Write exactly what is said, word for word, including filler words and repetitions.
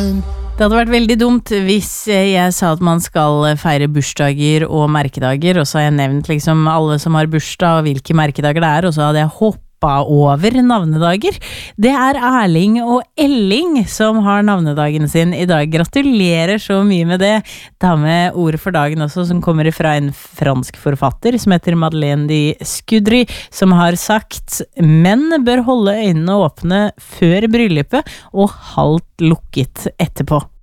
Det hadde vært veldig dumt hvis jeg sa at man skal feire bursdager og merkedager, og så har jeg nevnt liksom alle som har bursdag og hvilke merkedager det er, og så hadde jeg hoppet over navnedager. Det er Erling og Elling som har navnedagen sin i dag. Gratulerer så mye med det. Ta med ordet for dagen også, som kommer fra en fransk forfatter som heter Madeleine de Scudry, som har sagt: menn bør holde øynene åpne før bryllupet og halvt lukket etterpå.